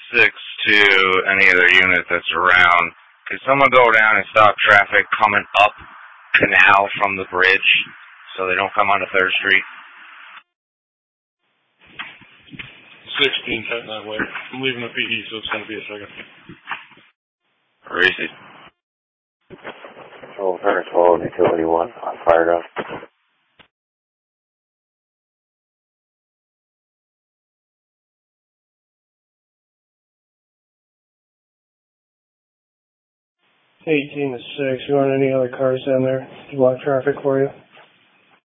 to any other unit that's around. Can someone go down and stop traffic coming up Canal from the bridge so they don't come onto 3rd Street? 16 heading that way. I'm leaving the PD, so it's going to be a second. Where is it? Control center 12, utility 1, on fire up. $18 to 6. You want any other cars down there to block traffic for you?